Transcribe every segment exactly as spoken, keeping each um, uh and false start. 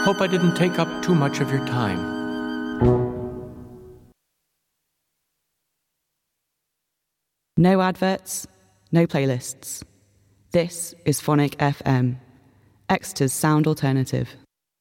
Hope I didn't take up too much of your time. No adverts, no playlists. This is Phonic F M, Exeter's sound alternative.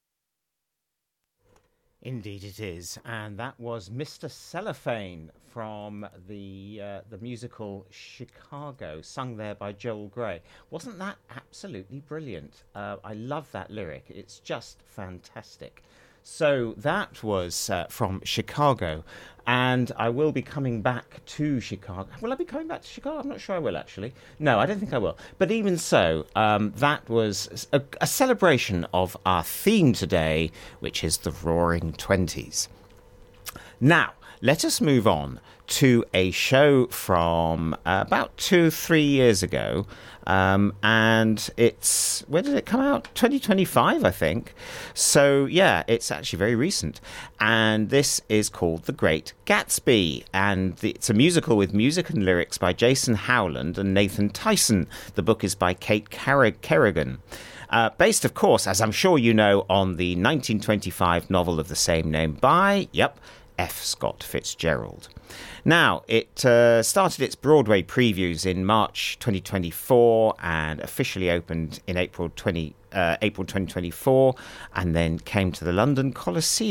Indeed it is, and that was Mister Cellophane from the uh, the musical Chicago, sung there by Joel Grey. Wasn't that absolutely brilliant? Uh, I love that lyric. It's just fantastic. So that was uh, from Chicago, and I will be coming back to Chicago. Will I be coming back to Chicago? I'm not sure I will, actually. No, I don't think I will. But even so, um, that was a, a celebration of our theme today, which is the Roaring Twenties. Now, let us move on to a show from uh, about two, three years ago. Um, and it's, when did it come out? twenty twenty-five, I think. So, yeah, it's actually very recent. And this is called The Great Gatsby. And the, it's a musical with music and lyrics by Jason Howland and Nathan Tyson. The book is by Kate Carrig- Kerrigan. Uh, based, of course, as I'm sure you know, on the nineteen twenty-five novel of the same name by, yep, F. Scott Fitzgerald. Now, it uh, started its Broadway previews in March twenty twenty-four and officially opened in April twenty, uh, April twenty twenty-four, and then came to the London Coliseum